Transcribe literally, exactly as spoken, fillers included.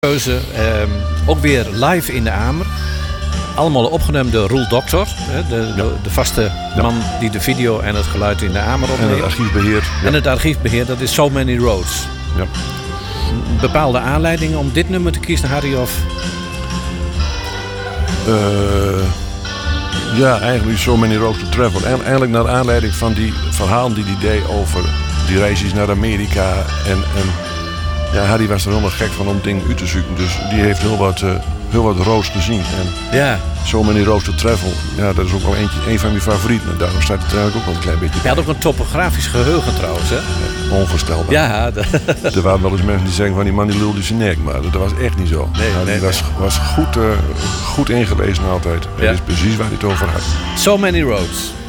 Keuze, eh, ook weer live in de Amer. Allemaal opgenomen door Roel Doctor, de, de, Ja. de vaste Ja. man die de video en het geluid in de Amer En opneemt. het archiefbeheer. Ja. En het archiefbeheer, dat is So Many Roads. Ja. Bepaalde aanleidingen om dit nummer te kiezen, Harry? Of? Uh, ja, eigenlijk So Many Roads to Travel. En eigenlijk naar aanleiding van die verhalen die hij deed over die reisjes naar Amerika. En, en ja, Harry was er helemaal gek van om dingen uit te zoeken. Dus die heeft heel wat, uh, heel wat roads gezien. En Ja. So Many Roads to Travel, ja, dat is ook wel eentje, een van mijn favorieten. En daarom staat het eigenlijk ook wel een klein beetje Hij had ook een topografisch geheugen trouwens, hè? onvoorstelbaar. Ja, de- Er waren wel eens mensen die zeggen van die man die lulde zijn nek, maar dat was echt niet zo. Nee, Nou, nee, die was, was goed, uh, goed ingelezen altijd. Ja. Dat is precies waar hij het over had. So Many Roads.